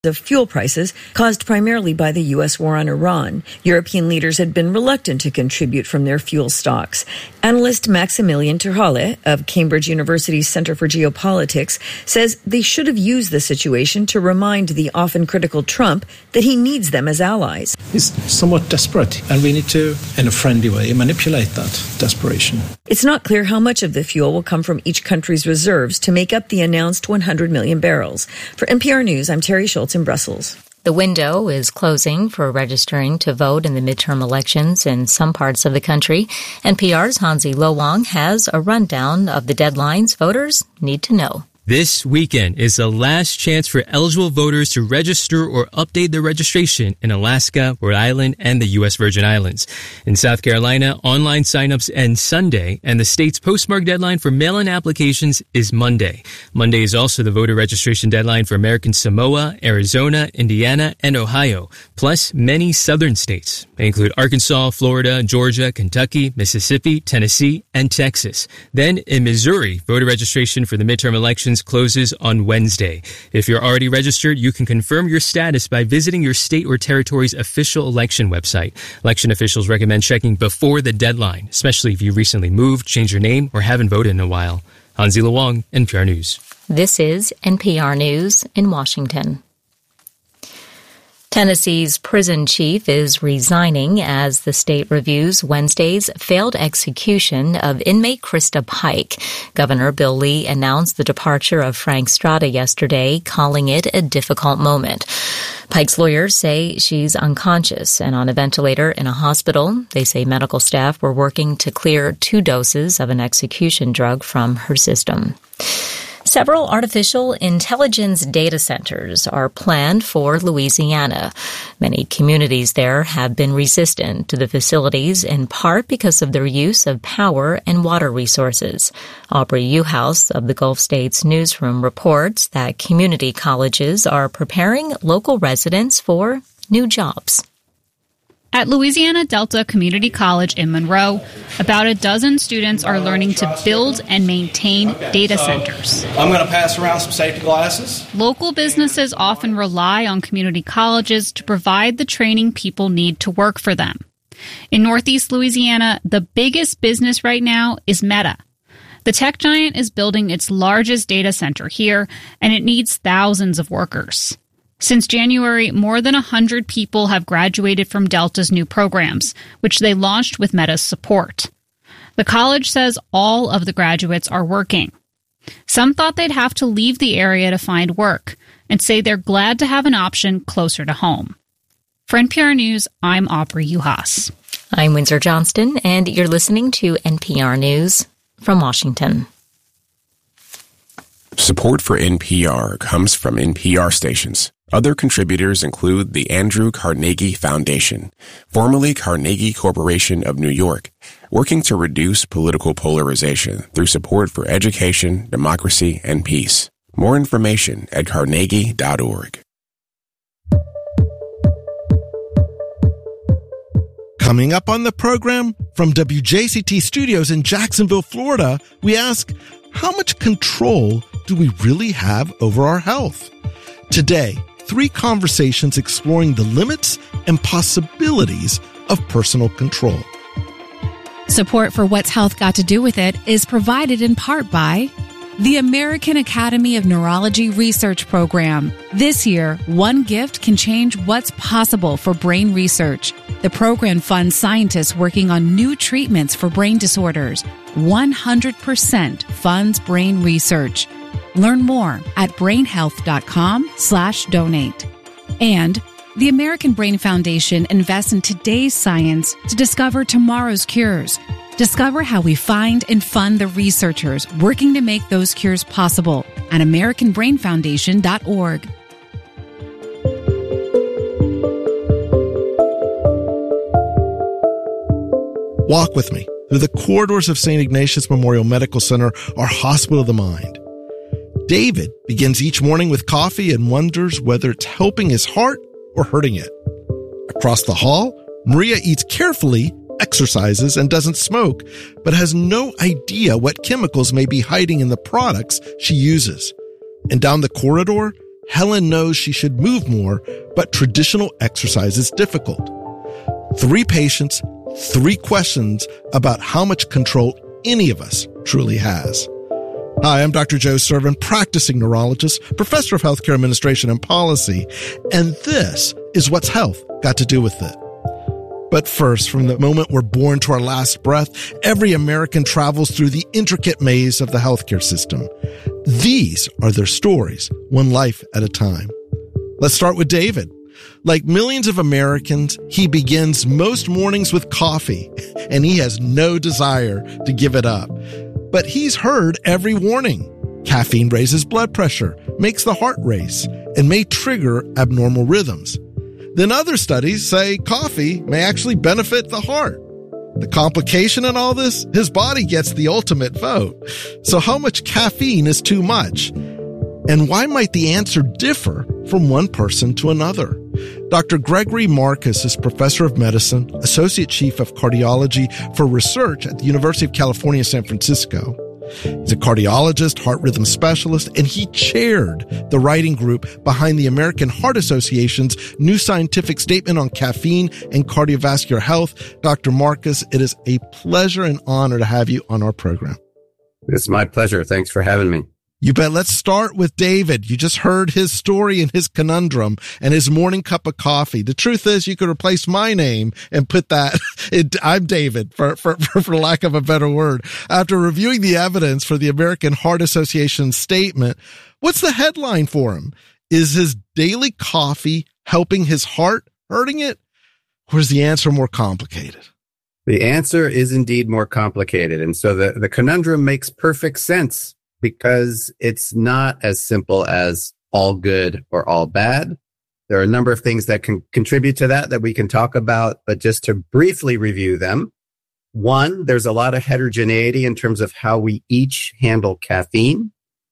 of fuel prices caused primarily by the U.S. war on Iran. European leaders had been reluctant to contribute from their fuel stocks. Analyst Maximilian Terhalle of Cambridge University's Center for Geopolitics says they should have used the situation to remind the often critical Trump that he needs them as allies. He's somewhat desperate, and we need to, in a friendly way, manipulate that desperation. It's not clear how much of the fuel will come from each country's reserves to make up the announced 100 million barrels. For NPR News, I'm Terry Schultz in Brussels. The window is closing for registering to vote in the midterm elections in some parts of the country. NPR's Hansi Lo Wang has a rundown of the deadlines voters need to know. This weekend is the last chance for eligible voters to register or update their registration in Alaska, Rhode Island, and the U.S. Virgin Islands. In South Carolina, online signups end Sunday, and the state's postmark deadline for mail-in applications is Monday. Monday is also the voter registration deadline for American Samoa, Arizona, Indiana, and Ohio, plus many southern states. They include Arkansas, Florida, Georgia, Kentucky, Mississippi, Tennessee, and Texas. Then in Missouri, voter registration for the midterm elections closes on Wednesday. If you're already registered, you can confirm your status by visiting your state or territory's official election website. Election officials recommend checking before the deadline, especially if you recently moved, changed your name, or haven't voted in a while. Hansi Lo Wang, NPR News. This is NPR News in Washington. Tennessee's prison chief is resigning as the state reviews Wednesday's failed execution of inmate Krista Pike. Governor Bill Lee announced the departure of Frank Strada yesterday, calling it a difficult moment. Pike's lawyers say she's unconscious and on a ventilator in a hospital. They say medical staff were working to clear 2 doses of an execution drug from her system. Several artificial intelligence data centers are planned for Louisiana. Many communities there have been resistant to the facilities, in part because of their use of power and water resources. Aubrey Uhouse of the Gulf States Newsroom reports that community colleges are preparing local residents for new jobs. At Louisiana Delta Community College in Monroe, about a dozen students are learning to build and maintain data centers. I'm going to pass around some safety glasses. Local businesses often rely on community colleges to provide the training people need to work for them. In Northeast Louisiana, the biggest business right now is Meta. The tech giant is building its largest data center here, and it needs thousands of workers. Since January, more than 100 people have graduated from Delta's new programs, which they launched with Meta's support. The college says all of the graduates are working. Some thought they'd have to leave the area to find work, and say they're glad to have an option closer to home. For NPR News, I'm Aubrey Uhouse. I'm Windsor Johnston, and you're listening to NPR News from Washington. Support for NPR comes from NPR stations. Other contributors include the Andrew Carnegie Foundation, formerly Carnegie Corporation of New York, working to reduce political polarization through support for education, democracy, and peace. More information at carnegie.org. Coming up on the program, from WJCT Studios in Jacksonville, Florida, we ask, how much control do we really have over our health? Today, 3 conversations exploring the limits and possibilities of personal control. Support for What's Health Got to Do with It is provided in part by the American Academy of Neurology Research Program. This year, one gift can change what's possible for brain research. The program funds scientists working on new treatments for brain disorders. 100% funds brain research. Learn more at brainhealth.com/donate. And the American Brain Foundation invests in today's science to discover tomorrow's cures. Discover how we find and fund the researchers working to make those cures possible at AmericanBrainFoundation.org. Walk with me through the corridors of St. Ignatius Memorial Medical Center, our hospital of the mind. David begins each morning with coffee and wonders whether it's helping his heart or hurting it. Across the hall, Maria eats carefully, exercises, and doesn't smoke, but has no idea what chemicals may be hiding in the products she uses. And down the corridor, Helen knows she should move more, but traditional exercise is difficult. 3 patients, 3 questions about how much control any of us truly has. Hi, I'm Dr. Joe Servin, practicing neurologist, professor of healthcare administration and policy, and this is What's Health Got to Do with It. But first, from the moment we're born to our last breath, every American travels through the intricate maze of the healthcare system. These are their stories, one life at a time. Let's start with David. Like millions of Americans, he begins most mornings with coffee, and he has no desire to give it up. But he's heard every warning. Caffeine raises blood pressure, makes the heart race, and may trigger abnormal rhythms. Then other studies say coffee may actually benefit the heart. The complication in all this? His body gets the ultimate vote. So how much caffeine is too much? And why might the answer differ from one person to another? Dr. Gregory Marcus is professor of medicine, associate chief of cardiology for research at the University of California, San Francisco. He's a cardiologist, heart rhythm specialist, and he chaired the writing group behind the American Heart Association's new scientific statement on caffeine and cardiovascular health. Dr. Marcus, it is a pleasure and honor to have you on our program. It's my pleasure. Thanks for having me. You bet. Let's start with David. You just heard his story and his conundrum and his morning cup of coffee. The truth is, you could replace my name and put that, I'm David, for lack of a better word. After reviewing the evidence for the American Heart Association statement, what's the headline for him? Is his daily coffee helping his heart, hurting it? Or is the answer more complicated? The answer is indeed more complicated. And so the conundrum makes perfect sense, because it's not as simple as all good or all bad. There are a number of things that can contribute to that we can talk about, but just to briefly review them. 1, there's a lot of heterogeneity in terms of how we each handle caffeine.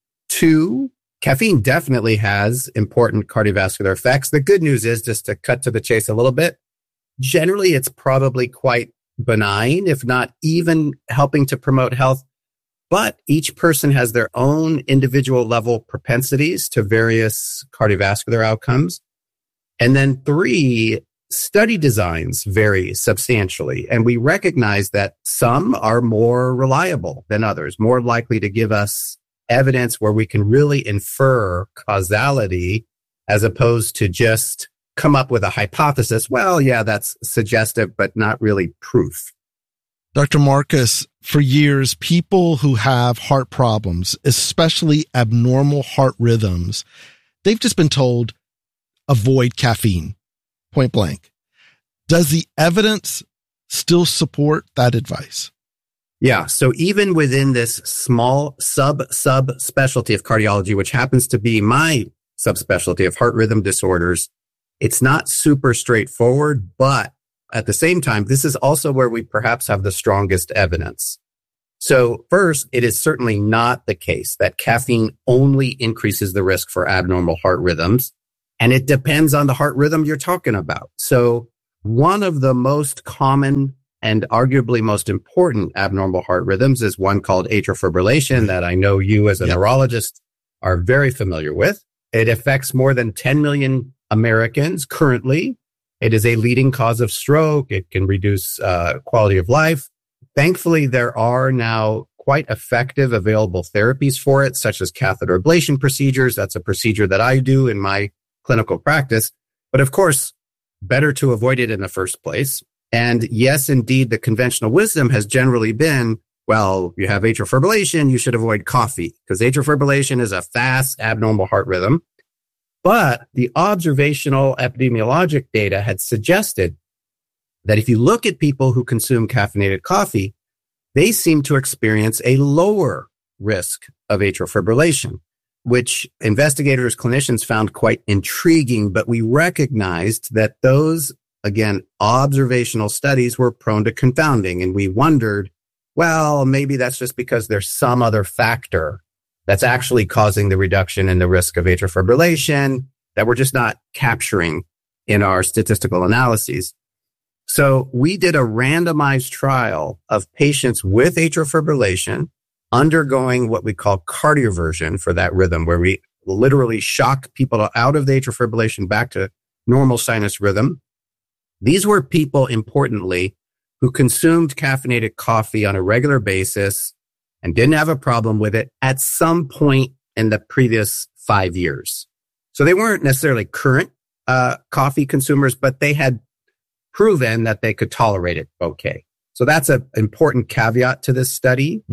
2, caffeine definitely has important cardiovascular effects. The good news is, just to cut to the chase a little bit, generally it's probably quite benign, if not even helping to promote health. But each person has their own individual level propensities to various cardiovascular outcomes. And then 3, study designs vary substantially. And we recognize that some are more reliable than others, more likely to give us evidence where we can really infer causality as opposed to just come up with a hypothesis. Well, yeah, that's suggestive, but not really proof. Dr. Marcus, for years, people who have heart problems, especially abnormal heart rhythms, they've just been told, avoid caffeine, point blank. Does the evidence still support that advice? Yeah. So even within this small subspecialty of cardiology, which happens to be my subspecialty of heart rhythm disorders, it's not super straightforward, but at the same time, this is also where we perhaps have the strongest evidence. So first, it is certainly not the case that caffeine only increases the risk for abnormal heart rhythms, and it depends on the heart rhythm you're talking about. So one of the most common and arguably most important abnormal heart rhythms is one called atrial fibrillation that I know you as a neurologist are very familiar with. It affects more than 10 million Americans currently. It is a leading cause of stroke. It can reduce quality of life. Thankfully, there are now quite effective available therapies for it, such as catheter ablation procedures. That's a procedure that I do in my clinical practice. But of course, better to avoid it in the first place. And yes, indeed, the conventional wisdom has generally been, well, you have atrial fibrillation, you should avoid coffee, because atrial fibrillation is a fast, abnormal heart rhythm. But the observational epidemiologic data had suggested that if you look at people who consume caffeinated coffee, they seem to experience a lower risk of atrial fibrillation, which investigators, clinicians found quite intriguing. But we recognized that those, again, observational studies were prone to confounding. And we wondered, well, maybe that's just because there's some other factor that's actually causing the reduction in the risk of atrial fibrillation that we're just not capturing in our statistical analyses. So we did a randomized trial of patients with atrial fibrillation undergoing what we call cardioversion for that rhythm, where we literally shock people out of the atrial fibrillation back to normal sinus rhythm. These were people, importantly, who consumed caffeinated coffee on a regular basis and didn't have a problem with it at some point in the previous 5 years. So they weren't necessarily current coffee consumers, but they had proven that they could tolerate it okay. So that's an important caveat to this study.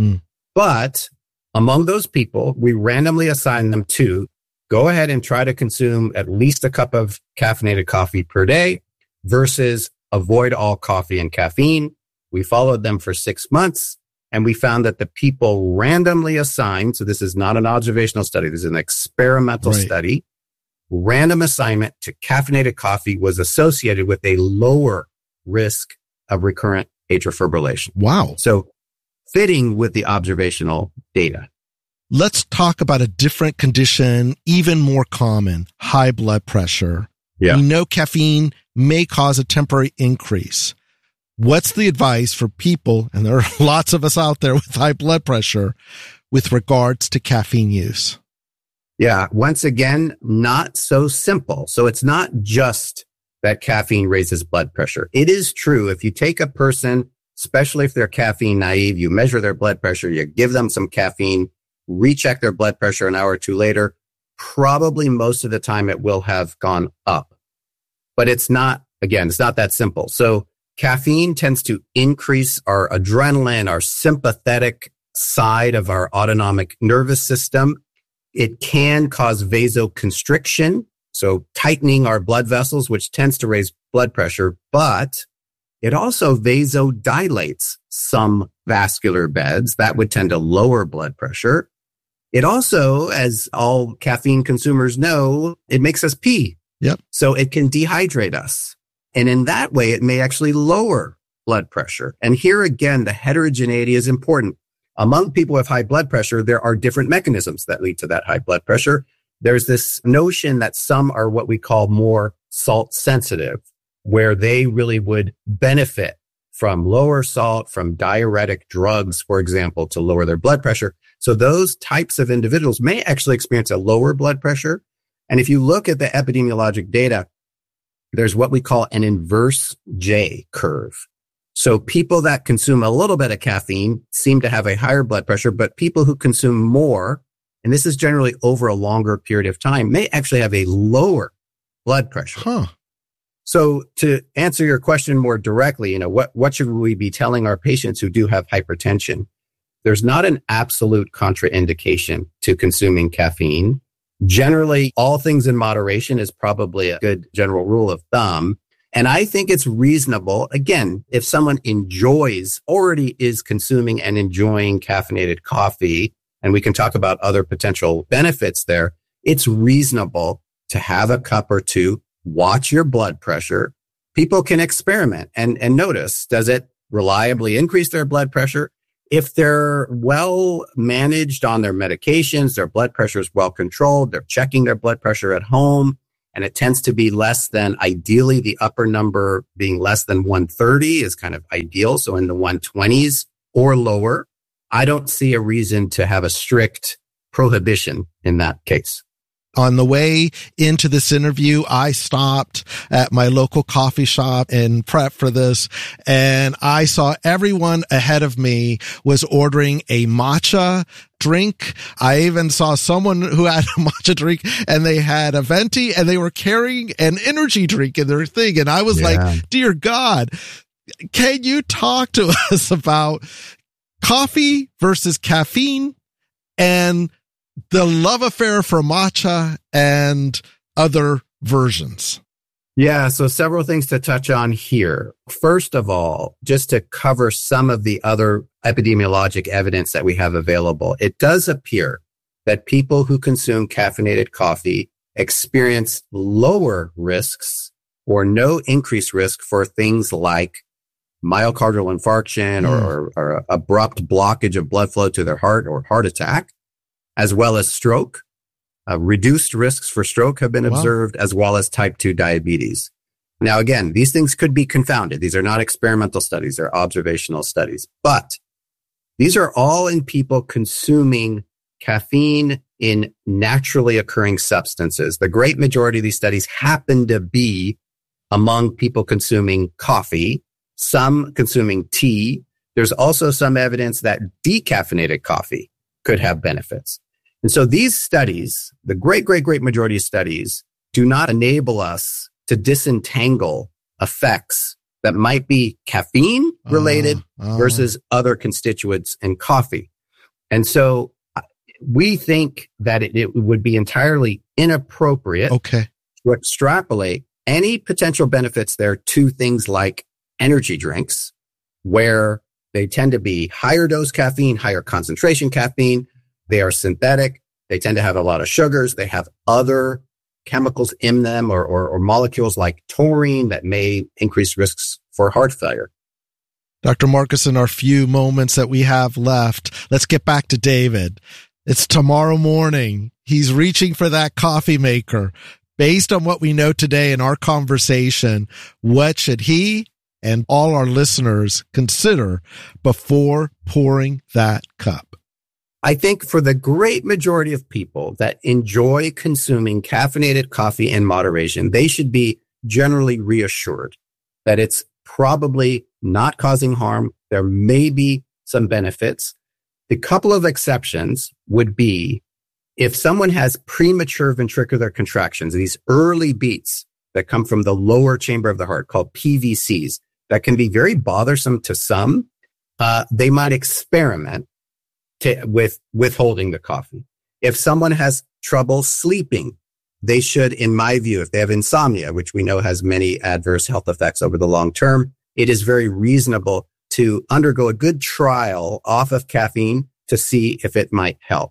But among those people, we randomly assigned them to go ahead and try to consume at least a cup of caffeinated coffee per day versus avoid all coffee and caffeine. We followed them for 6 months, and we found that the people randomly assigned, so this is not an observational study, this is an experimental study, random assignment to caffeinated coffee was associated with a lower risk of recurrent atrial fibrillation. Wow. So fitting with the observational data. Let's talk about a different condition, even more common, high blood pressure. Yeah. We know caffeine may cause a temporary increase. What's the advice for people, and there are lots of us out there with high blood pressure, with regards to caffeine use? Yeah, once again, not so simple. So it's not just that caffeine raises blood pressure. It is true. If you take a person, especially if they're caffeine naive, you measure their blood pressure, you give them some caffeine, recheck their blood pressure an hour or two later, probably most of the time it will have gone up. But it's not, again, it's not that simple. So caffeine tends to increase our adrenaline, our sympathetic side of our autonomic nervous system. It can cause vasoconstriction, so tightening our blood vessels, which tends to raise blood pressure, but it also vasodilates some vascular beds. That would tend to lower blood pressure. It also, as all caffeine consumers know, it makes us pee. Yep. So it can dehydrate us. And in that way, it may actually lower blood pressure. And here again, the heterogeneity is important. Among people with high blood pressure, there are different mechanisms that lead to that high blood pressure. There's this notion that some are what we call more salt sensitive, where they really would benefit from lower salt, from diuretic drugs, for example, to lower their blood pressure. So those types of individuals may actually experience a lower blood pressure. And if you look at the epidemiologic data, there's what we call an inverse J curve. So people that consume a little bit of caffeine seem to have a higher blood pressure, but people who consume more, and this is generally over a longer period of time, may actually have a lower blood pressure. So to answer your question more directly, what should we be telling our patients who do have hypertension? There's not an absolute contraindication to consuming caffeine. Generally, all things in moderation is probably a good general rule of thumb. And I think it's reasonable, again, if someone already is consuming and enjoying caffeinated coffee, and we can talk about other potential benefits there, it's reasonable to have a cup or two, watch your blood pressure. People can experiment and notice, does it reliably increase their blood pressure? If they're well managed on their medications, their blood pressure is well controlled, they're checking their blood pressure at home, and it tends to be less than, ideally, the upper number being less than 130 is kind of ideal. So in the 120s or lower, I don't see a reason to have a strict prohibition in that case. On the way into this interview, I stopped at my local coffee shop and prep for this, and I saw everyone ahead of me was ordering a matcha drink. I even saw someone who had a matcha drink and they had a venti and they were carrying an energy drink in their thing. And I was like, dear God, can you talk to us about coffee versus caffeine and the love affair for matcha and other versions? Yeah, so several things to touch on here. First of all, just to cover some of the other epidemiologic evidence that we have available, it does appear that people who consume caffeinated coffee experience lower risks or no increased risk for things like myocardial infarction or abrupt blockage of blood flow to their heart or heart attack, as well as stroke. Reduced risks for stroke have been observed, as well as type 2 diabetes. Now, again, these things could be confounded. These are not experimental studies. They're observational studies. But these are all in people consuming caffeine in naturally occurring substances. The great majority of these studies happen to be among people consuming coffee, some consuming tea. There's also some evidence that decaffeinated coffee could have benefits. And so these studies, the great majority of studies, do not enable us to disentangle effects that might be caffeine related versus other constituents in coffee. And so we think that it would be entirely inappropriate to extrapolate any potential benefits there to things like energy drinks, where they tend to be higher dose caffeine, higher concentration caffeine. They are synthetic. They tend to have a lot of sugars. They have other chemicals in them or molecules like taurine that may increase risks for heart failure. Dr. Marcus, in our few moments that we have left, let's get back to David. It's tomorrow morning. He's reaching for that coffee maker. Based on what we know today in our conversation, what should he and all our listeners consider before pouring that cup? I think for the great majority of people that enjoy consuming caffeinated coffee in moderation, they should be generally reassured that it's probably not causing harm. There may be some benefits. The couple of exceptions would be if someone has premature ventricular contractions, these early beats that come from the lower chamber of the heart called PVCs, that can be very bothersome to some, they might experiment with withholding the coffee. If someone has trouble sleeping, they should, in my view, if they have insomnia, which we know has many adverse health effects over the long term, it is very reasonable to undergo a good trial off of caffeine to see if it might help.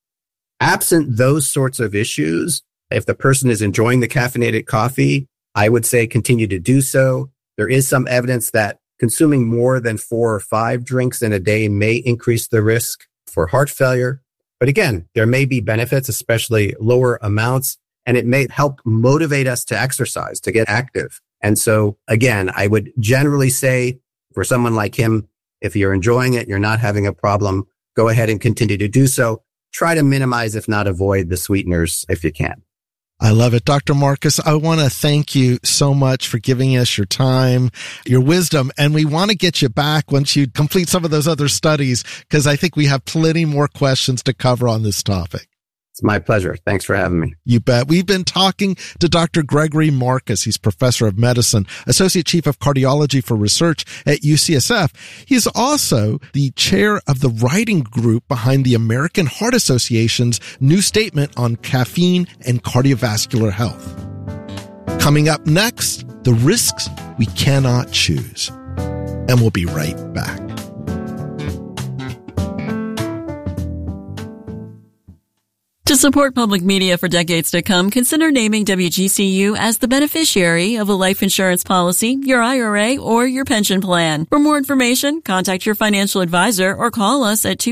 Absent those sorts of issues, if the person is enjoying the caffeinated coffee, I would say continue to do so. There is some evidence that consuming more than 4 or 5 drinks in a day may increase the risk for heart failure. But again, there may be benefits, especially lower amounts, and it may help motivate us to exercise, to get active. And so again, I would generally say for someone like him, if you're enjoying it, you're not having a problem, go ahead and continue to do so. Try to minimize, if not avoid, the sweeteners if you can. I love it. Dr. Marcus, I want to thank you so much for giving us your time, your wisdom, and we want to get you back once you complete some of those other studies, because I think we have plenty more questions to cover on this topic. It's my pleasure. Thanks for having me. You bet. We've been talking to Dr. Gregory Marcus. He's professor of medicine, associate chief of cardiology for research at UCSF. He's also the chair of the writing group behind the American Heart Association's new statement on caffeine and cardiovascular health. Coming up next, the risks we cannot choose. And we'll be right back. To support public media for decades to come, consider naming WGCU as the beneficiary of a life insurance policy, your IRA, or your pension plan. For more information, contact your financial advisor or call us at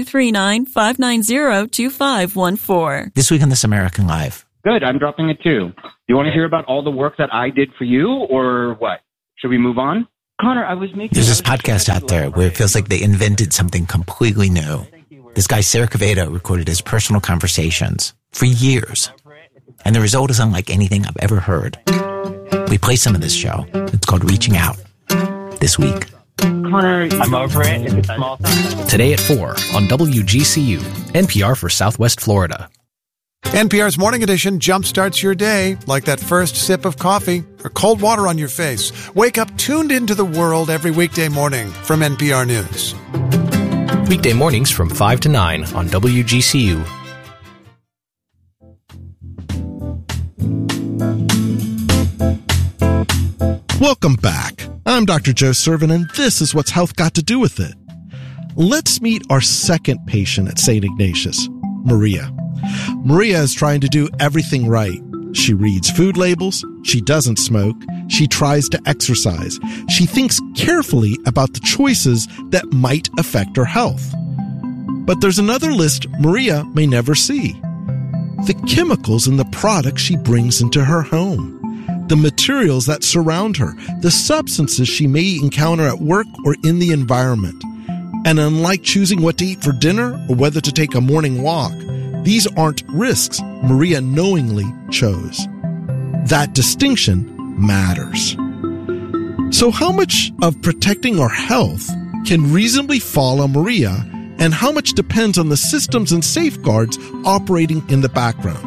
239-590-2514. This week on This American Life. Good. I'm dropping it too. You want to hear about all the work that I did for you, or what? Should we move on? Connor, There's this podcast out there where it feels like they invented something completely new. This guy, Sarah Caveda, recorded his personal conversations for years. And the result is unlike anything I've ever heard. We play some of this show. It's called Reaching Out. This week. Connor, I'm over it. If it's small. Today at 4 on WGCU, NPR for Southwest Florida. NPR's Morning Edition jumpstarts your day like that first sip of coffee or cold water on your face. Wake up tuned into the world every weekday morning from NPR News. Weekday mornings from 5 to 9 on WGCU. Welcome back. I'm Dr. Joe Servin, and this is What's Health Got to Do with It. Let's meet our second patient at St. Ignatius, Maria. Maria is trying to do everything right. She reads food labels. She doesn't smoke. She tries to exercise. She thinks carefully about the choices that might affect her health. But there's another list Maria may never see. The chemicals in the products she brings into her home. The materials that surround her. The substances she may encounter at work or in the environment. And unlike choosing what to eat for dinner or whether to take a morning walk, These aren't risks Maria knowingly chose. That distinction matters. So how much of protecting our health can reasonably fall on Maria, and how much depends on the systems and safeguards operating in the background?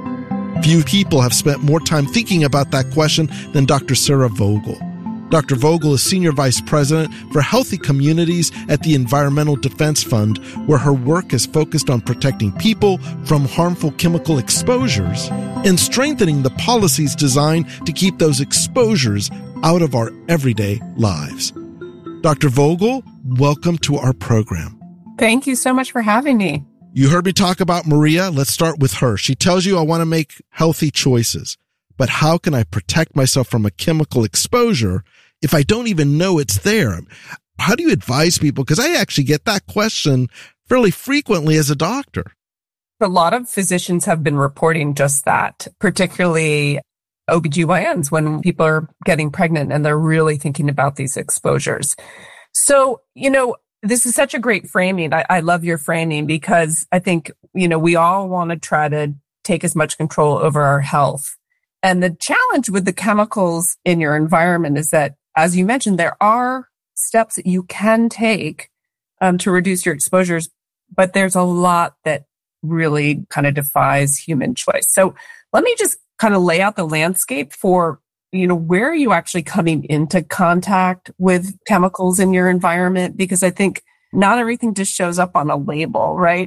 Few people have spent more time thinking about that question than Dr. Sarah Vogel. Dr. Vogel is Senior Vice President for Healthy Communities at the Environmental Defense Fund, where her work is focused on protecting people from harmful chemical exposures and strengthening the policies designed to keep those exposures out of our everyday lives. Dr. Vogel, welcome to our program. Thank you so much for having me. You heard me talk about Maria. Let's start with her. She tells you I want to make healthy choices, but how can I protect myself from a chemical exposure if I don't even know it's there? How do you advise people? Because I actually get that question fairly frequently as a doctor. A lot of physicians have been reporting just that, particularly OBGYNs when people are getting pregnant and they're really thinking about these exposures. So, this is such a great framing. I love your framing because I think, we all want to try to take as much control over our health. And the challenge with the chemicals in your environment is that, as you mentioned, there are steps that you can take to reduce your exposures, but there's a lot that really kind of defies human choice. So let me just kind of lay out the landscape for where are you actually coming into contact with chemicals in your environment? Because I think not everything just shows up on a label, right?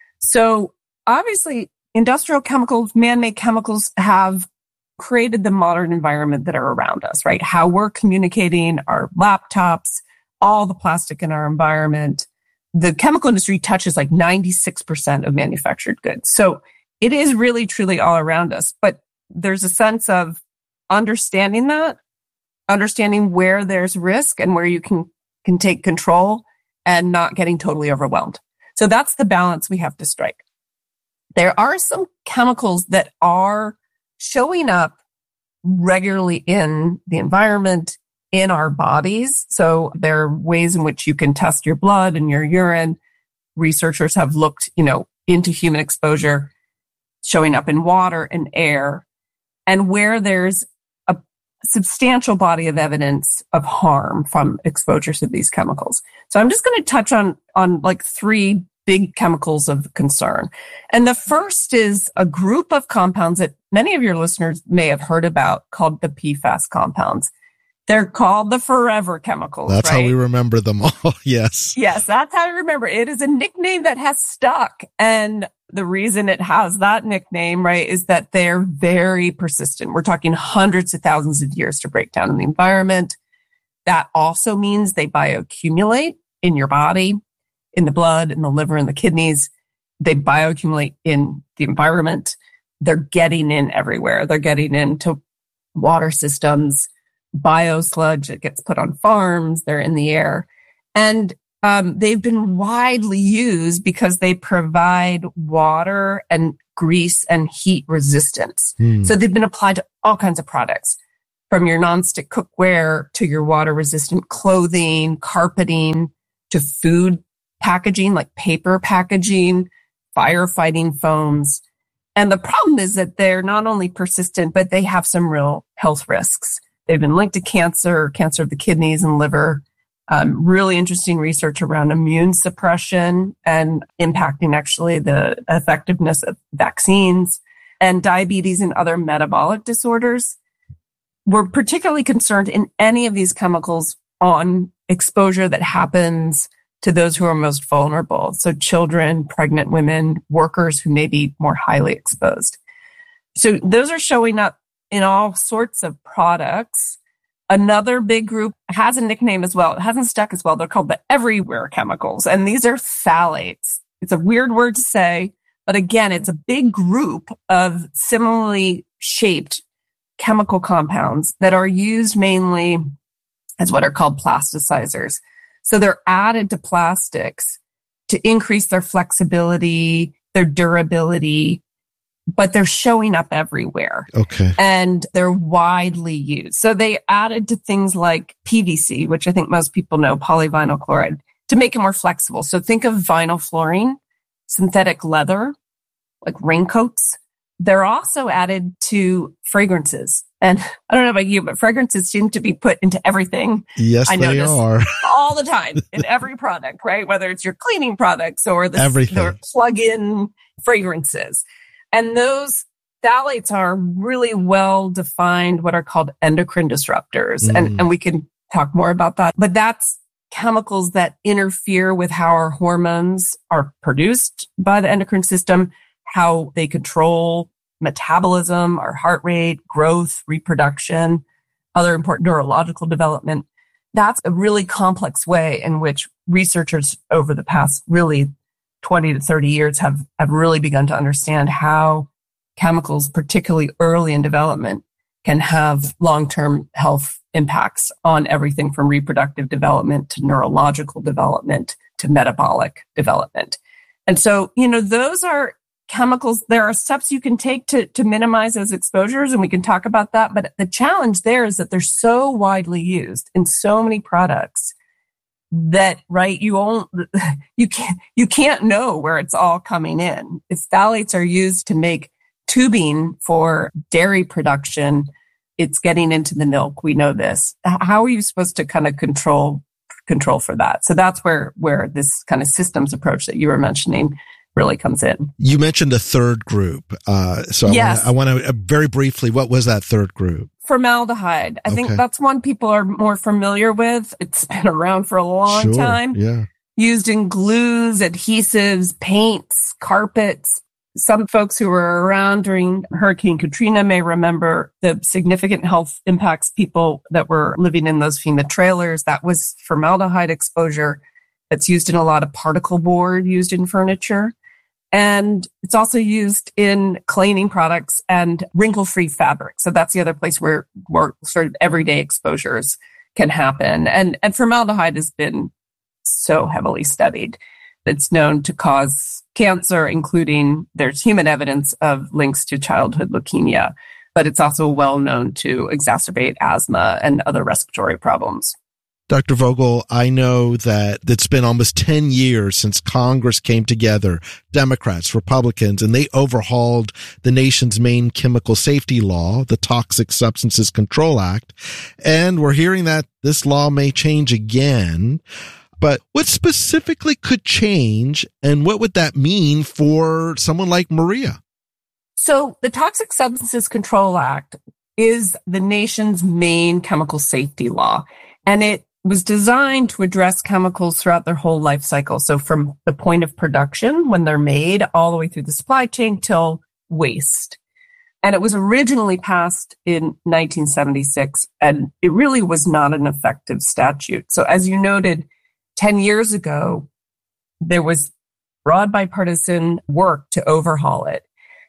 So obviously, industrial chemicals, man-made chemicals have created the modern environment that are around us, right? How we're communicating, our laptops, all the plastic in our environment. The chemical industry touches like 96% of manufactured goods. So it is really, truly all around us. But there's a sense of understanding that, understanding where there's risk and where you can take control and not getting totally overwhelmed. So that's the balance we have to strike. There are some chemicals that are showing up regularly in the environment, in our bodies. So there are ways in which you can test your blood and your urine. Researchers have looked, into human exposure showing up in water and air, and where there's a substantial body of evidence of harm from exposure to these chemicals. So I'm just going to touch on like three big chemicals of concern. And the first is a group of compounds that many of your listeners may have heard about called the PFAS compounds. They're called the forever chemicals. That's right? how we remember them all. Yes. Yes, that's how I remember. It is a nickname that has stuck. And the reason it has that nickname, right, is that they're very persistent. We're talking hundreds of thousands of years to break down in the environment. That also means they bioaccumulate in your body, in the blood, in the liver, in the kidneys. They bioaccumulate in the environment. They're getting in everywhere. They're getting into water systems, biosludge that gets put on farms. They're in the air. And they've been widely used because they provide water and grease and heat resistance. So they've been applied to all kinds of products, from your nonstick cookware to your water resistant clothing, carpeting, to food packaging like paper packaging, firefighting foams. And the problem is that they're not only persistent, but they have some real health risks. They've been linked to cancer of the kidneys and liver. Really interesting research around immune suppression and impacting actually the effectiveness of vaccines, and diabetes and other metabolic disorders. We're particularly concerned in any of these chemicals on exposure that happens to those who are most vulnerable. So children, pregnant women, workers who may be more highly exposed. So those are showing up in all sorts of products. Another big group has a nickname as well. It hasn't stuck as well. They're called the everywhere chemicals. And these are phthalates. It's a weird word to say, but again, it's a big group of similarly shaped chemical compounds that are used mainly as what are called plasticizers. So they're added to plastics to increase their flexibility, their durability, but they're showing up everywhere. Okay. And they're widely used. So they added to things like PVC, which I think most people know, polyvinyl chloride, to make it more flexible. So think of vinyl flooring, synthetic leather, like raincoats. They're also added to fragrances. And I don't know about you, but fragrances seem to be put into everything. Yes, they are. All the time in every product, right? Whether it's your cleaning products or everything. Plug-in fragrances. And those phthalates are really well-defined, what are called endocrine disruptors. And we can talk more about that. But that's chemicals that interfere with how our hormones are produced by the endocrine system, how they control metabolism, our heart rate, growth, reproduction, other important neurological development. That's a really complex way in which researchers over the past really 20 to 30 years have really begun to understand how chemicals, particularly early in development, can have long-term health impacts on everything from reproductive development to neurological development to metabolic development. And so, those are chemicals. There are steps you can take to minimize those exposures, and we can talk about that. But the challenge there is that they're so widely used in so many products that, right, you can't know where it's all coming in. If phthalates are used to make tubing for dairy production, it's getting into the milk. We know this. How are you supposed to kind of control for that? So that's where this kind of systems approach that you were mentioning really comes in. You mentioned a third group. Yes. I want to very briefly, what was that third group? Formaldehyde. I think that's one people are more familiar with. It's been around for a long time. Yeah. Used in glues, adhesives, paints, carpets. Some folks who were around during Hurricane Katrina may remember the significant health impacts people that were living in those FEMA trailers. That was formaldehyde exposure. That's used in a lot of particle board used in furniture. And it's also used in cleaning products and wrinkle-free fabric. So that's the other place where sort of everyday exposures can happen. And formaldehyde has been so heavily studied. It's known to cause cancer, including there's human evidence of links to childhood leukemia, but it's also well known to exacerbate asthma and other respiratory problems. Dr. Vogel, I know that it's been almost 10 years since Congress came together, Democrats, Republicans, and they overhauled the nation's main chemical safety law, the Toxic Substances Control Act. And we're hearing that this law may change again. But what specifically could change, and what would that mean for someone like Maria? So the Toxic Substances Control Act is the nation's main chemical safety law, and it was designed to address chemicals throughout their whole life cycle. So from the point of production, when they're made, all the way through the supply chain till waste. And it was originally passed in 1976, and it really was not an effective statute. So as you noted, 10 years ago, there was broad bipartisan work to overhaul it.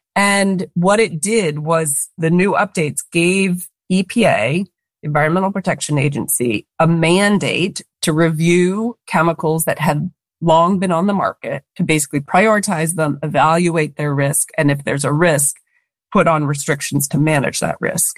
And what it did was the new updates gave EPA, Environmental Protection Agency, a mandate to review chemicals that had long been on the market, to basically prioritize them, evaluate their risk, and if there's a risk, put on restrictions to manage that risk.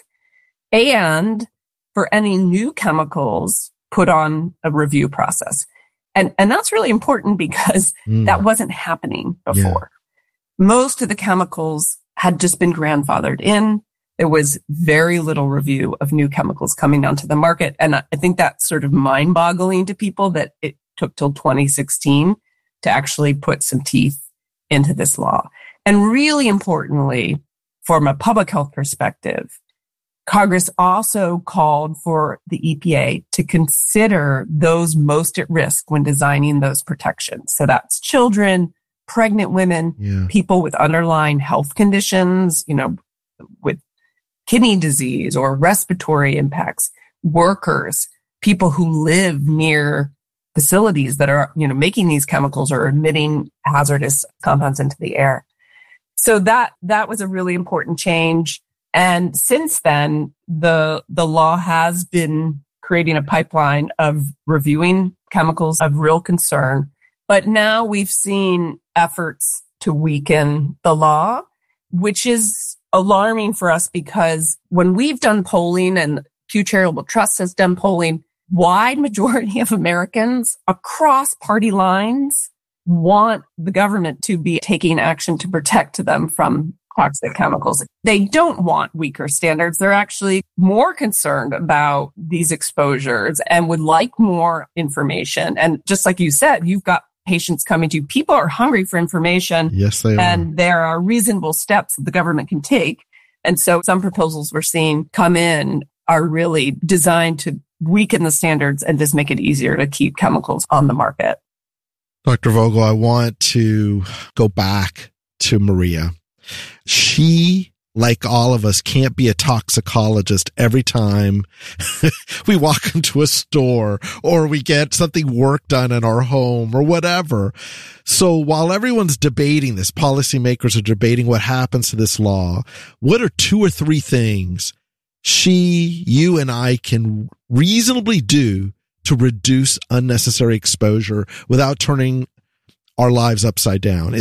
And for any new chemicals, put on a review process. And that's really important because that wasn't happening before. Yeah. Most of the chemicals had just been grandfathered in. There was very little review of new chemicals coming onto the market. And I think that's sort of mind-boggling to people that it took till 2016 to actually put some teeth into this law. And really importantly, from a public health perspective, Congress also called for the EPA to consider those most at risk when designing those protections. So that's children, pregnant women, people with underlying health conditions, with kidney disease or respiratory impacts, workers, people who live near facilities that are, making these chemicals or emitting hazardous compounds into the air. So that was a really important change. And since then, the law has been creating a pipeline of reviewing chemicals of real concern. But now we've seen efforts to weaken the law, which is alarming for us because when we've done polling and Pew Charitable Trust has done polling, wide majority of Americans across party lines want the government to be taking action to protect them from toxic chemicals. They don't want weaker standards. They're actually more concerned about these exposures and would like more information. And just like you said, you've got patients coming to you. People are hungry for information. Yes, they are. And there are reasonable steps that the government can take. And so some proposals we're seeing come in are really designed to weaken the standards and just make it easier to keep chemicals on the market. Dr. Vogel, I want to go back to Maria. She, like all of us, can't be a toxicologist every time we walk into a store or we get something work done in our home or whatever. So while everyone's debating this, policymakers are debating what happens to this law, what are 2 or 3 things you and I can reasonably do to reduce unnecessary exposure without turning our lives upside down?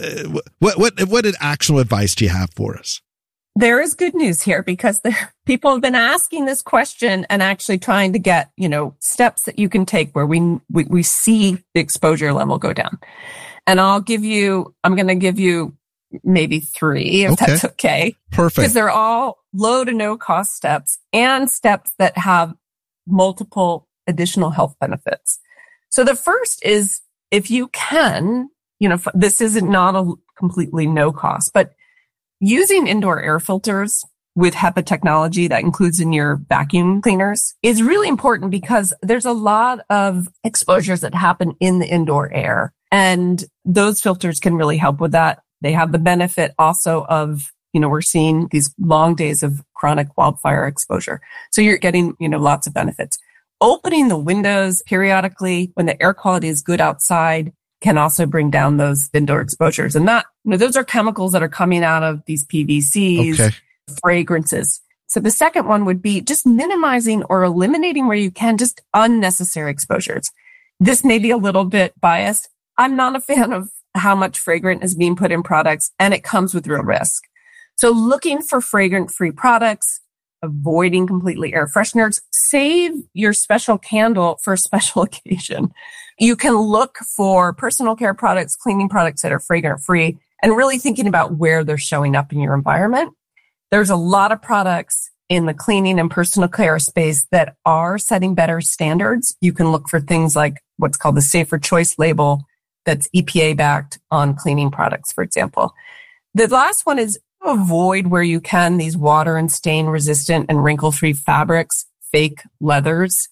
What actionable advice do you have for us? There is good news here because people have been asking this question and actually trying to get, steps that you can take where we see the exposure level go down. And I'm going to give you maybe 3 if that's okay. Perfect. Because they're all low to no cost steps and steps that have multiple additional health benefits. So the first is, if you can, this isn't not a completely no cost, but using indoor air filters with HEPA technology that includes in your vacuum cleaners is really important because there's a lot of exposures that happen in the indoor air. And those filters can really help with that. They have the benefit also of, we're seeing these long days of chronic wildfire exposure. So you're getting, lots of benefits. Opening the windows periodically when the air quality is good outside can also bring down those indoor exposures. And that, those are chemicals that are coming out of these PVCs, fragrances. So the second one would be just minimizing or eliminating where you can just unnecessary exposures. This may be a little bit biased. I'm not a fan of how much fragrant is being put in products, and it comes with real risk. So looking for fragrant-free products, avoiding completely air fresheners, save your special candle for a special occasion. You can look for personal care products, cleaning products that are fragrant-free, and really thinking about where they're showing up in your environment. There's a lot of products in the cleaning and personal care space that are setting better standards. You can look for things like what's called the Safer Choice label that's EPA backed on cleaning products, for example. The last one is avoid where you can these water and stain resistant and wrinkle free fabrics, fake leathers,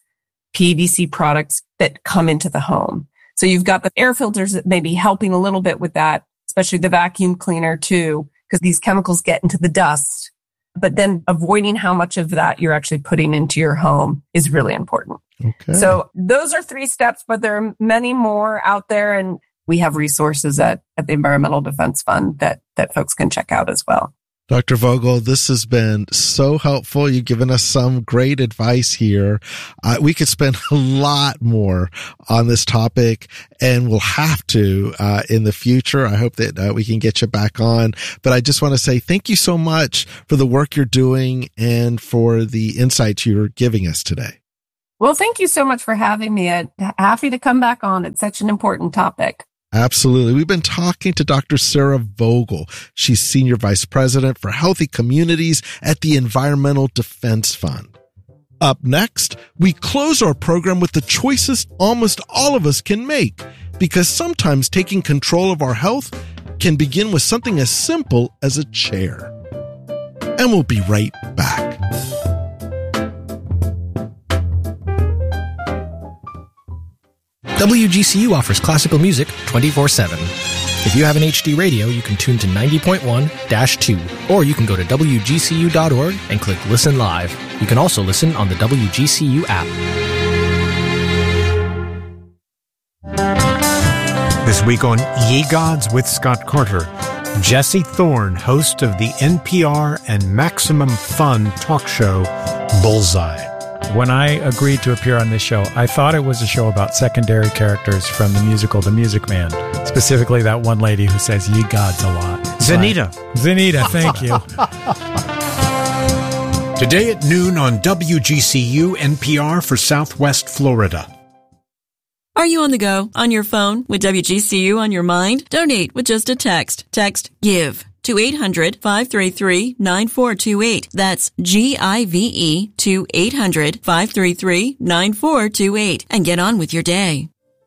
PVC products that come into the home. So you've got the air filters that may be helping a little bit with that, especially the vacuum cleaner too, because these chemicals get into the dust. But then avoiding how much of that you're actually putting into your home is really important. Okay. So those are 3 steps, but there are many more out there. And we have resources at the Environmental Defense Fund that folks can check out as well. Dr. Vogel, this has been so helpful. You've given us some great advice here. We could spend a lot more on this topic, and we'll have to in the future. I hope that we can get you back on. But I just want to say thank you so much for the work you're doing and for the insights you're giving us today. Well, thank you so much for having me. I'm happy to come back on. It's such an important topic. Absolutely. We've been talking to Dr. Sarah Vogel. She's Senior Vice President for Healthy Communities at the Environmental Defense Fund. Up next, we close our program with the choices almost all of us can make, because sometimes taking control of our health can begin with something as simple as a chair. And we'll be right back. WGCU offers classical music 24/7. If you have an HD radio, you can tune to 90.1-2, or you can go to WGCU.org and click Listen Live. You can also listen on the WGCU app. This week on Ye Gods with Scott Carter, Jesse Thorne, host of the NPR and Maximum Fun talk show Bullseye. When I agreed to appear on this show, I thought it was a show about secondary characters from the musical The Music Man, specifically that one lady who says "ye gods" a lot. Zenita. Zenita, thank you. Today at noon on WGCU NPR for Southwest Florida. Are you on the go, on your phone, with WGCU on your mind? Donate with just a text. Text GIVE to 800-533-9428. That's GIVE to 800-533-9428. And get on with your day.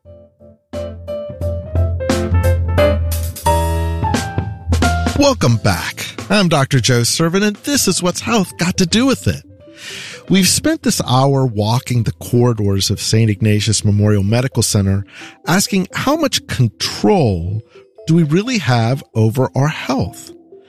Welcome back. I'm Dr. Joe Servant, and this is What's Health Got to Do with It. We've spent this hour walking the corridors of St. Ignatius Memorial Medical Center, asking how much control do we really have over our health?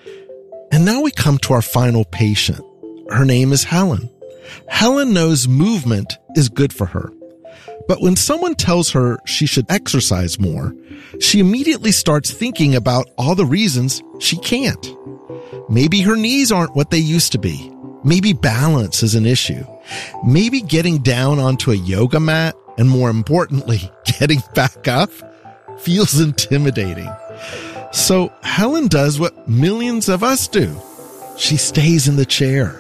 And now we come to our final patient. Her name is Helen. Helen knows movement is good for her. But when someone tells her she should exercise more, she immediately starts thinking about all the reasons she can't. Maybe her knees aren't what they used to be. Maybe balance is an issue. Maybe getting down onto a yoga mat, and more importantly, getting back up, feels intimidating. So Helen does what millions of us do. She stays in the chair.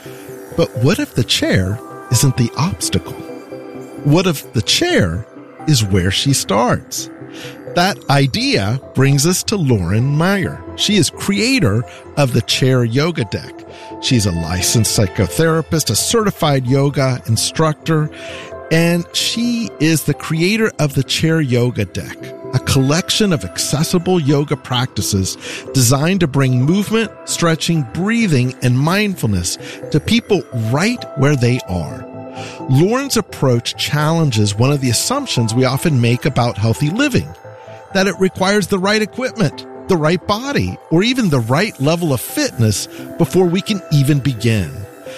But what if the chair isn't the obstacle? What if the chair is where she starts? That idea brings us to Lauren Meyer. She is creator of the Chair Yoga Deck. She's a licensed psychotherapist, a certified yoga instructor, and she is the creator of the Chair Yoga Deck, a collection of accessible yoga practices designed to bring movement, stretching, breathing, and mindfulness to people right where they are. Lauren's approach challenges one of the assumptions we often make about healthy living, that it requires the right equipment, the right body, or even the right level of fitness before we can even begin.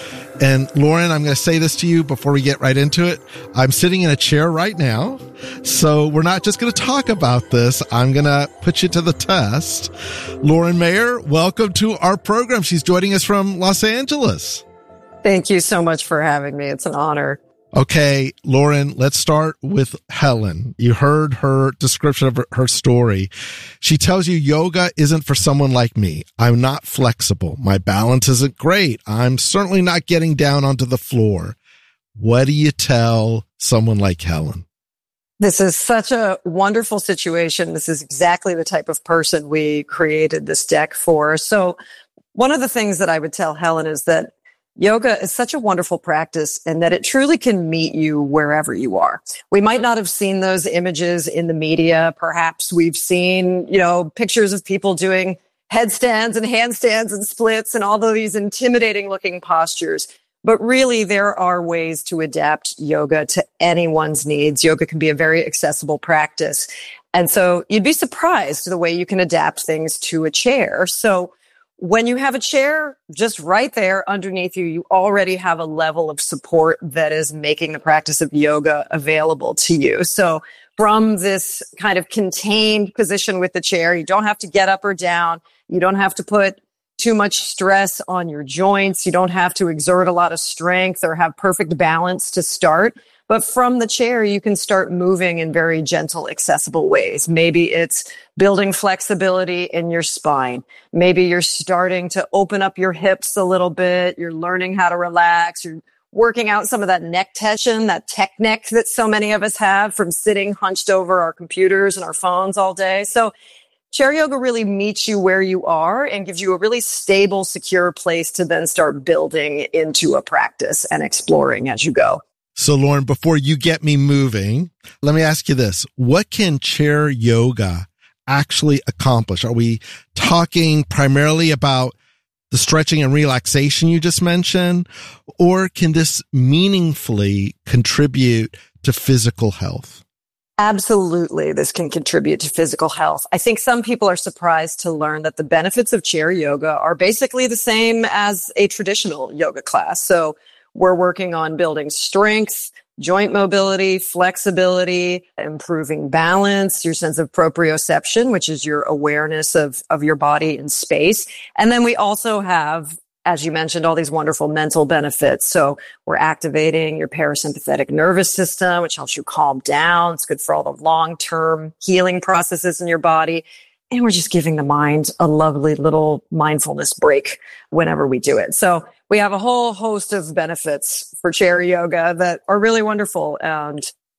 And Lauren, I'm going to say this to you before we get right into it. I'm sitting in a chair right now, so we're not just going to talk about this. I'm going to put you to the test. Lauren Meyer, welcome to our program. She's joining us from Los Angeles. Thank you so much for having me. It's an honor. Okay, Lauren, let's start with Helen. You heard her description of her story. She tells you yoga isn't for someone like me. I'm not flexible. My balance isn't great. I'm certainly not getting down onto the floor. What do you tell someone like Helen? This is such a wonderful situation. This is exactly the type of person we created this deck for. So one of the things that I would tell Helen is that yoga is such a wonderful practice and that it truly can meet you wherever you are. We might not have seen those images in the media. Perhaps we've seen, pictures of people doing headstands and handstands and splits and all of these intimidating looking postures. But really, there are ways to adapt yoga to anyone's needs. Yoga can be a very accessible practice. And so you'd be surprised the way you can adapt things to a chair. So when you have a chair just right there underneath you, you already have a level of support that is making the practice of yoga available to you. So from this kind of contained position with the chair, you don't have to get up or down. You don't have to put too much stress on your joints. You don't have to exert a lot of strength or have perfect balance to start. But from the chair, you can start moving in very gentle, accessible ways. Maybe it's building flexibility in your spine. Maybe you're starting to open up your hips a little bit. You're learning how to relax. You're working out some of that neck tension, that tech neck that so many of us have from sitting hunched over our computers and our phones all day. So chair yoga really meets you where you are and gives you a really stable, secure place to then start building into a practice and exploring as you go. So Lauren, before you get me moving, let me ask you this. What can chair yoga actually accomplish? Are we talking primarily about the stretching and relaxation you just mentioned, or can this meaningfully contribute to physical health? Absolutely. This can contribute to physical health. I think some people are surprised to learn that the benefits of chair yoga are basically the same as a traditional yoga class. So we're working on building strength, joint mobility, flexibility, improving balance, your sense of proprioception, which is your awareness of your body in space. And then we also have, as you mentioned, all these wonderful mental benefits. So we're activating your parasympathetic nervous system, which helps you calm down. It's good for all the long-term healing processes in your body. And we're just giving the mind a lovely little mindfulness break whenever we do it. So we have a whole host of benefits for chair yoga that are really wonderful. And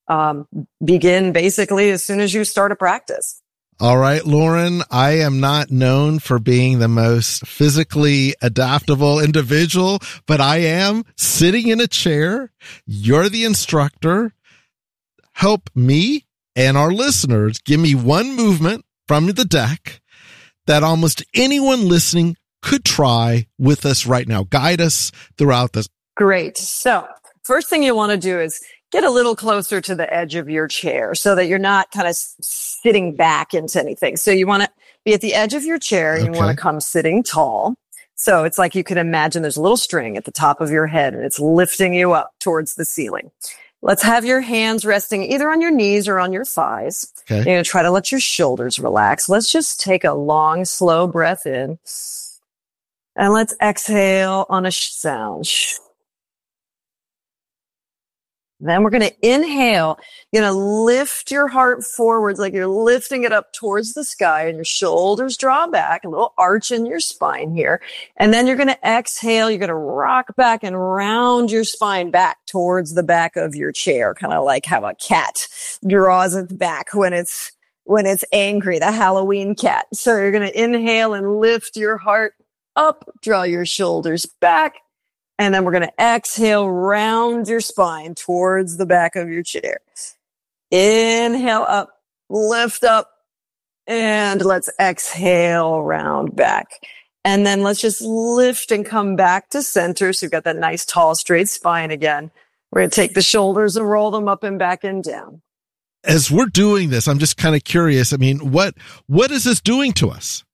begin basically as soon as you start a practice. All right, Lauren, I am not known for being the most physically adaptable individual, but I am sitting in a chair. You're the instructor. Help me and our listeners. Give me one movement from the deck that almost anyone listening could try with us right now. Guide us throughout this. Great. So first thing you want to do is get a little closer to the edge of your chair so that you're not kind of sitting back into anything. So you want to be at the edge of your chair and you want to come sitting tall. So it's like you can imagine there's a little string at the top of your head and it's lifting you up towards the ceiling. Let's have your hands resting either on your knees or on your thighs. Okay. You're going to try to let your shoulders relax. Let's just take a long, slow breath in. And let's exhale on a sound. Then we're going to inhale. You're going to lift your heart forwards like you're lifting it up towards the sky and your shoulders draw back, a little arch in your spine here. And then you're going to exhale. You're going to rock back and round your spine back towards the back of your chair, kind of like how a cat draws its back when it's angry, the Halloween cat. So you're going to inhale and lift your heart up, draw your shoulders back. And then we're going to exhale, round your spine towards the back of your chair. Inhale up, lift up, and let's exhale, round back. And then let's just lift and come back to center. So you've got that nice, tall, straight spine again. We're going to take the shoulders and roll them up and back and down. As we're doing this, I'm just kind of curious. I mean, what is this doing to us?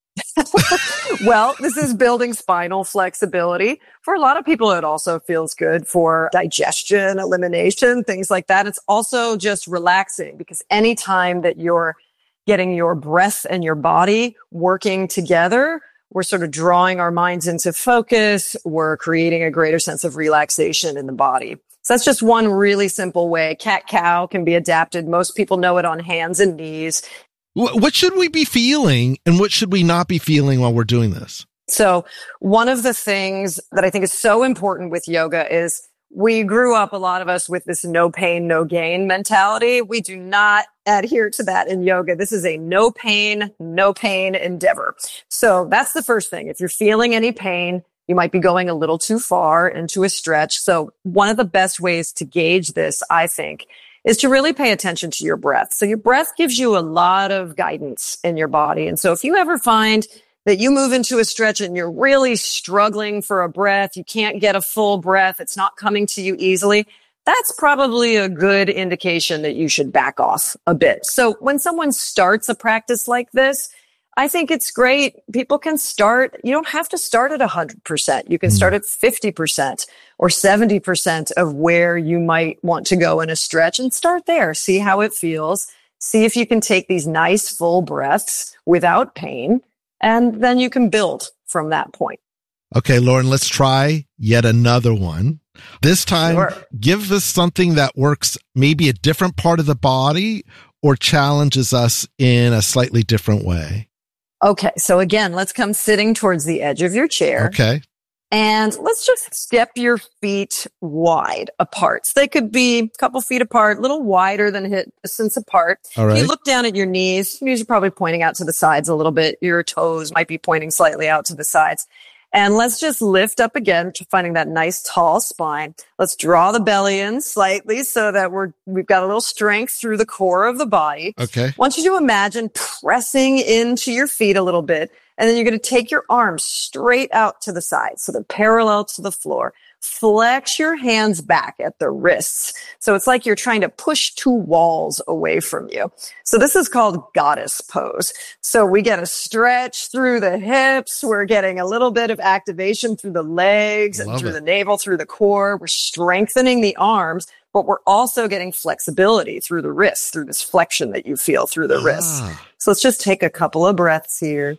Well, this is building spinal flexibility. For a lot of people, it also feels good for digestion, elimination, things like that. It's also just relaxing because anytime that you're getting your breath and your body working together, we're sort of drawing our minds into focus. We're creating a greater sense of relaxation in the body. So that's just one really simple way. Cat-cow can be adapted. Most people know it on hands and knees. What should we be feeling and what should we not be feeling while we're doing this? So one of the things that I think is so important with yoga is we grew up, a lot of us, with this no pain, no gain mentality. We do not adhere to that in yoga. This is a no pain endeavor. So that's the first thing. If you're feeling any pain, you might be going a little too far into a stretch. So one of the best ways to gauge this, I think, is to really pay attention to your breath. So your breath gives you a lot of guidance in your body. And so if you ever find that you move into a stretch and you're really struggling for a breath, you can't get a full breath, it's not coming to you easily, that's probably a good indication that you should back off a bit. So when someone starts a practice like this, I think it's great. People can start, you don't have to start at 100%. You can start at 50% or 70% of where you might want to go in a stretch and start there. See how it feels. See if you can take these nice full breaths without pain, and then you can build from that point. Okay, Lauren, let's try yet another one. This time, give us something that works maybe a different part of the body or challenges us in a slightly different way. Okay, so again, let's come sitting towards the edge of your chair. Okay. And let's just step your feet wide apart. So they could be a couple feet apart, a little wider than hip distance apart. All right. If you look down at your knees are probably pointing out to the sides a little bit. Your toes might be pointing slightly out to the sides. And let's just lift up again, finding that nice tall spine. Let's draw the belly in slightly so that we've got a little strength through the core of the body. Okay. I want you to imagine pressing into your feet a little bit, and then you're going to take your arms straight out to the side so they're parallel to the floor. Flex your hands back at the wrists. So it's like you're trying to push two walls away from you. So this is called goddess pose. So we get a stretch through the hips. We're getting a little bit of activation through the legs and through the navel, through the core. We're strengthening the arms, but we're also getting flexibility through the wrists, through this flexion that you feel through the wrists. So let's just take a couple of breaths here.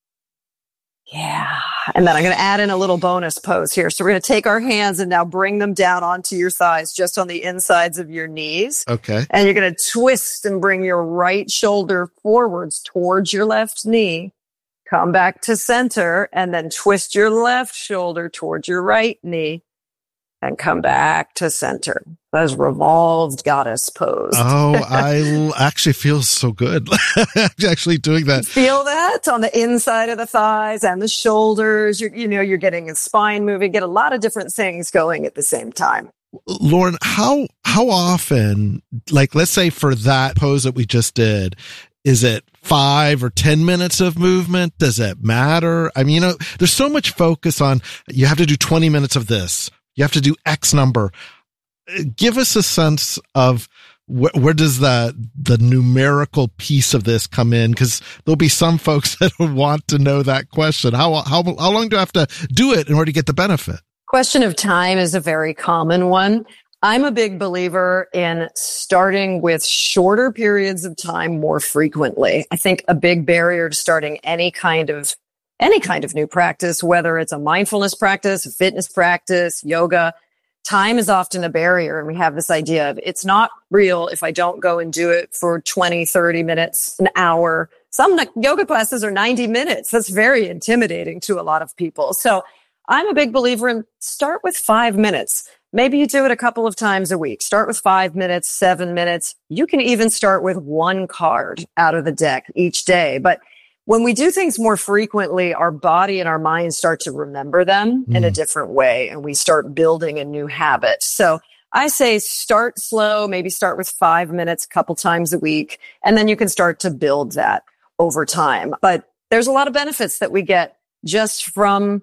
Yeah. And then I'm going to add in a little bonus pose here. So we're going to take our hands and now bring them down onto your thighs, just on the insides of your knees. Okay. And you're going to twist and bring your right shoulder forwards towards your left knee. Come back to center and then twist your left shoulder towards your right knee. and come back to center. That is revolved goddess pose. Oh, I actually feel so good. Actually doing that. Feel that on the inside of the thighs and the shoulders. You're getting a spine moving, get a lot of different things going at the same time. Lauren, how often, like, let's say for that pose that we just did, is it 5 or 10 minutes of movement? Does it matter? I mean, there's so much focus on, you have to do 20 minutes of this. You have to do X number. Give us a sense of where does the numerical piece of this come in? Because there'll be some folks that want to know that question. How long do I have to do it in order to get the benefit? Question of time is a very common one. I'm a big believer in starting with shorter periods of time more frequently. I think a big barrier to starting any kind of new practice, whether it's a mindfulness practice, a fitness practice, yoga, time is often a barrier. And we have this idea of it's not real if I don't go and do it for 20, 30 minutes, an hour. Some yoga classes are 90 minutes. That's very intimidating to a lot of people. So I'm a big believer in start with 5 minutes. Maybe you do it a couple of times a week. Start with 5 minutes, 7 minutes. You can even start with one card out of the deck each day. But when we do things more frequently, our body and our mind start to remember them in a different way, and we start building a new habit. So I say start slow, maybe start with 5 minutes a couple times a week, and then you can start to build that over time. But there's a lot of benefits that we get just from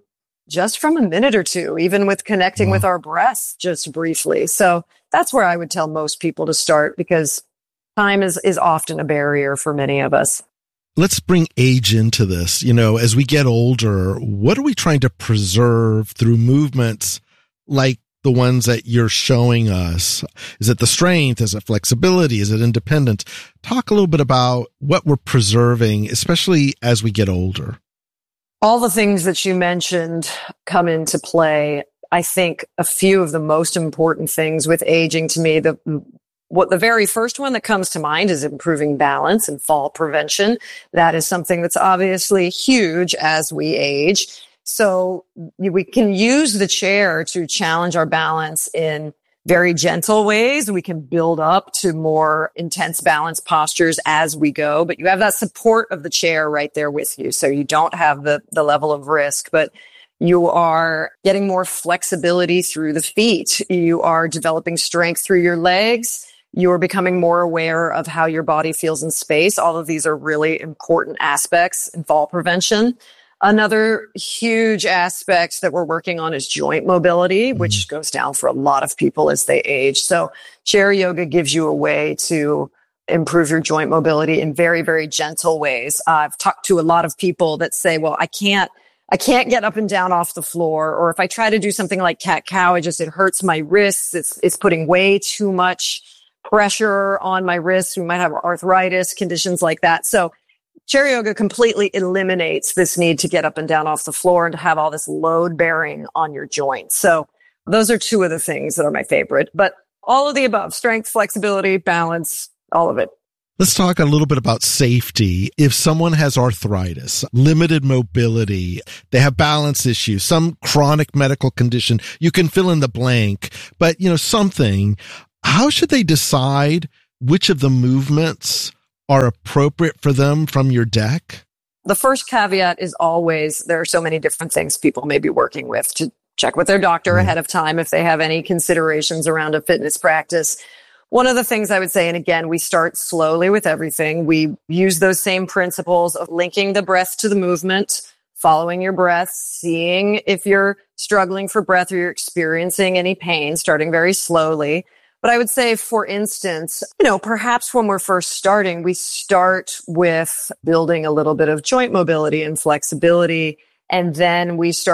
a minute or two, even with connecting with our breath just briefly. So that's where I would tell most people to start, because time is often a barrier for many of us. Let's bring age into this. As we get older, what are we trying to preserve through movements like the ones that you're showing us? Is it the strength? Is it flexibility? Is it independence? Talk a little bit about what we're preserving, especially as we get older. All the things that you mentioned come into play. I think a few of the most important things with aging to me, the very first one that comes to mind is improving balance and fall prevention. That is something that's obviously huge as we age. So we can use the chair to challenge our balance in very gentle ways. We can build up to more intense balance postures as we go, but you have that support of the chair right there with you. So you don't have the level of risk, but you are getting more flexibility through the feet. You are developing strength through your legs. You're becoming more aware of how your body feels in space. All of these are really important aspects in fall prevention. Another huge aspect that we're working on is joint mobility, which goes down for a lot of people as they age. So chair yoga gives you a way to improve your joint mobility in very, very gentle ways. I've talked to a lot of people that say, well, I can't get up and down off the floor. Or if I try to do something like cat-cow, it hurts my wrists. It's putting way too much pressure on my wrists. We might have arthritis, conditions like that. So chair yoga completely eliminates this need to get up and down off the floor and to have all this load bearing on your joints. So those are two of the things that are my favorite, but all of the above: strength, flexibility, balance, all of it. Let's talk a little bit about safety. If someone has arthritis, limited mobility, they have balance issues, some chronic medical condition, you can fill in the blank, but something, how should they decide which of the movements are appropriate for them from your deck? The first caveat is always there are so many different things people may be working with, to check with their doctor ahead of time if they have any considerations around a fitness practice. One of the things I would say, and again, we start slowly with everything. We use those same principles of linking the breath to the movement, following your breath, seeing if you're struggling for breath or you're experiencing any pain, starting very slowly. But I would say, for instance, perhaps when we're first starting, we start with building a little bit of joint mobility and flexibility, and then we start